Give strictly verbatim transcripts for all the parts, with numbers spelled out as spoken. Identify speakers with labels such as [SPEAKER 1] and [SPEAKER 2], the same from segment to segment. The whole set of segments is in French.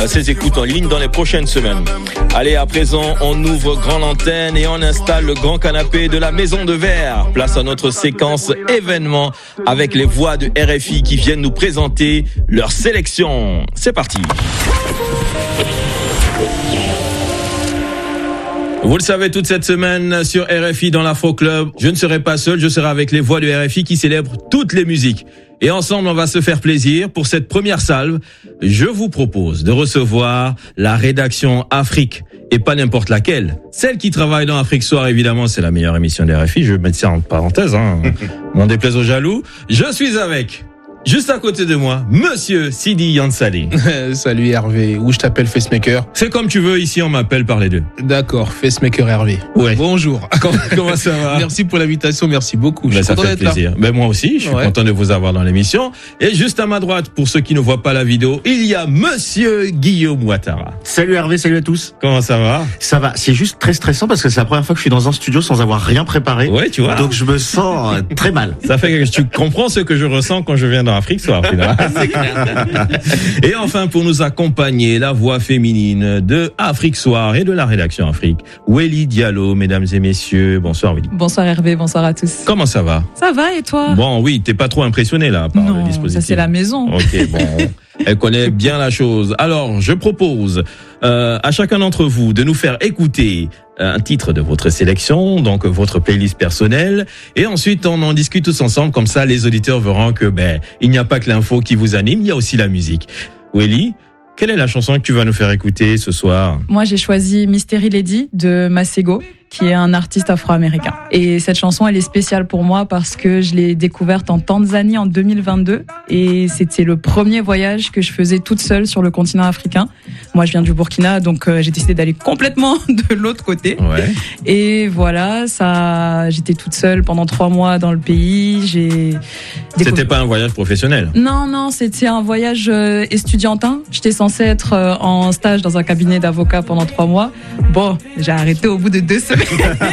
[SPEAKER 1] à ses écoutes en ligne dans les prochaines semaines. Allez, à présent, on ouvre grand l'antenne et on installe le grand canapé de la Maison de Verre. Place à notre séquence événement avec les voix de R F I qui viennent nous présenter leur sélection. C'est parti. Vous le savez, toute cette semaine sur R F I dans l'Afro Club, je ne serai pas seul, je serai avec les voix de R F I qui célèbrent toutes les musiques. Et ensemble, on va se faire plaisir. Pour cette première salve, je vous propose de recevoir la rédaction Afrique. Et pas n'importe laquelle. Celle qui travaille dans Afrique Soir, évidemment, c'est la meilleure émission de R F I. Je vais mettre ça en parenthèse, hein. N'en déplaise aux jaloux. Je suis avec... Juste à côté de moi, Monsieur Sidi Yansali.
[SPEAKER 2] Salut Hervé, ou je t'appelle Facemaker.
[SPEAKER 1] C'est comme tu veux, ici on m'appelle par les deux.
[SPEAKER 2] D'accord, Facemaker Hervé.
[SPEAKER 1] Ouais.
[SPEAKER 2] Bonjour.
[SPEAKER 1] Comment, comment ça va?
[SPEAKER 2] Merci pour l'invitation, merci beaucoup.
[SPEAKER 1] Ben,
[SPEAKER 2] je suis
[SPEAKER 1] ça
[SPEAKER 2] content
[SPEAKER 1] fait
[SPEAKER 2] d'être
[SPEAKER 1] plaisir.
[SPEAKER 2] là.
[SPEAKER 1] Ben, moi aussi, je suis
[SPEAKER 2] ouais.
[SPEAKER 1] content de vous avoir dans l'émission. Et juste à ma droite, pour ceux qui ne voient pas la vidéo, il y a Monsieur Guillaume Ouattara.
[SPEAKER 3] Salut Hervé, salut à tous.
[SPEAKER 1] Comment ça va?
[SPEAKER 3] Ça va, c'est juste très stressant parce que c'est la première fois que je suis dans un studio sans avoir rien préparé.
[SPEAKER 1] Ouais, tu vois.
[SPEAKER 3] Donc je me sens très mal.
[SPEAKER 1] Ça fait que tu comprends ce que je ressens quand je viens dans Afrique Soir, finalement. Et enfin, pour nous accompagner, la voix féminine de Afrique Soir et de la rédaction Afrique, Welly Diallo, mesdames et messieurs. Bonsoir Welly.
[SPEAKER 4] Bonsoir Hervé, bonsoir à tous.
[SPEAKER 1] Comment ça va?
[SPEAKER 4] Ça va et toi?
[SPEAKER 1] Bon, oui, t'es pas trop impressionné là par
[SPEAKER 4] non,
[SPEAKER 1] le dispositif.
[SPEAKER 4] ça c'est la maison.
[SPEAKER 1] Ok, bon, elle connaît bien la chose. Alors, je propose euh, à chacun d'entre vous de nous faire écouter un titre de votre sélection, donc votre playlist personnelle, et ensuite on en discute tous ensemble, comme ça les auditeurs verront que ben il n'y a pas que l'info qui vous anime, il y a aussi la musique. Welly, quelle est la chanson que tu vas nous faire écouter ce soir?
[SPEAKER 4] Moi j'ai choisi Mystery Lady de Masego, qui est un artiste afro-américain. Et cette chanson, elle est spéciale pour moi parce que je l'ai découverte en Tanzanie en deux mille vingt-deux et c'était le premier voyage que je faisais toute seule sur le continent africain. Moi, je viens du Burkina, donc euh, j'ai décidé d'aller complètement de l'autre côté.
[SPEAKER 1] Ouais.
[SPEAKER 4] Et voilà, ça, j'étais toute seule pendant trois mois dans le pays. J'ai
[SPEAKER 1] C'était
[SPEAKER 4] découvert...
[SPEAKER 1] pas un voyage professionnel?
[SPEAKER 4] Non, non, c'était un voyage euh, estudiantin. J'étais censée être euh, en stage dans un cabinet d'avocat pendant trois mois. Bon, j'ai arrêté au bout de deux semaines.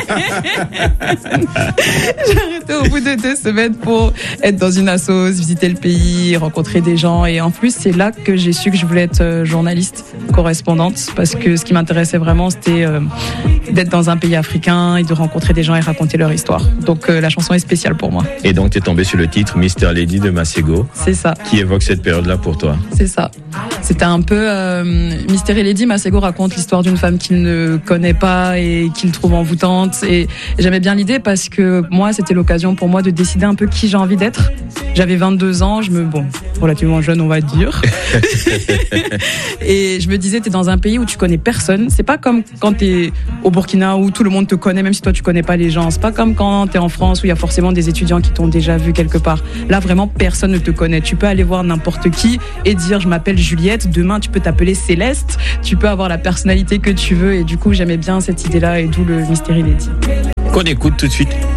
[SPEAKER 4] J'ai arrêté au bout de deux semaines pour être dans une assos, visiter le pays, rencontrer des gens. Et en plus, c'est là que j'ai su que je voulais être journaliste, correspondante, parce que ce qui m'intéressait vraiment, c'était euh, d'être dans un pays africain et de rencontrer des gens et raconter leur histoire. Donc euh, la chanson est spéciale pour moi.
[SPEAKER 1] Et donc, tu es tombé sur le titre Mister Lady de Masego.
[SPEAKER 4] C'est ça.
[SPEAKER 1] Qui évoque cette période-là pour toi?
[SPEAKER 4] C'est ça. C'était un peu... Euh, Mystery Lady, Masego raconte l'histoire d'une femme qu'il ne connaît pas et qu'il trouve envoûtante. Et j'aimais bien l'idée parce que moi, c'était l'occasion pour moi de décider un peu qui j'ai envie d'être. J'avais vingt-deux ans, je me... Bon, relativement jeune, on va dire. Et je me disais, t'es dans un pays où tu connais personne. C'est pas comme quand t'es au Burkina où tout le monde te connaît, même si toi tu connais pas les gens. C'est pas comme quand t'es en France où il y a forcément des étudiants qui t'ont déjà vu quelque part. Là, vraiment, personne ne te connaît. Tu peux aller voir n'importe qui et dire, je m'appelle Juliette. Demain, tu peux t'appeler Céleste. Tu peux avoir la personnalité que tu veux. Et du coup, j'aimais bien cette idée-là et d'où le Mystery Lady.
[SPEAKER 1] Qu'on écoute tout de suite.